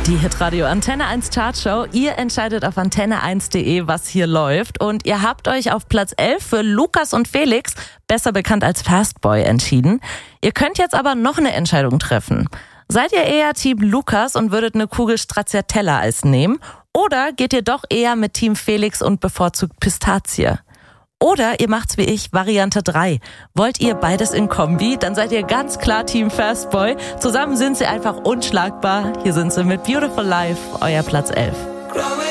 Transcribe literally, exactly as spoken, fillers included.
Die Hitradio Antenne eins Chartshow. Ihr entscheidet auf antenne eins punkt de, was hier läuft. Und ihr habt euch auf Platz elf für Lukas und Felix, besser bekannt als Fastboy, entschieden. Ihr könnt jetzt aber noch eine Entscheidung treffen. Seid ihr eher Team Lukas und würdet eine Kugel Stracciatella-Eis nehmen? Oder geht ihr doch eher mit Team Felix und bevorzugt Pistazie? Oder ihr macht's wie ich, Variante drei. Wollt ihr beides in Kombi? Dann seid ihr ganz klar Team Fastboy. Zusammen sind sie einfach unschlagbar. Hier sind sie mit Beautiful Life, euer Platz elf.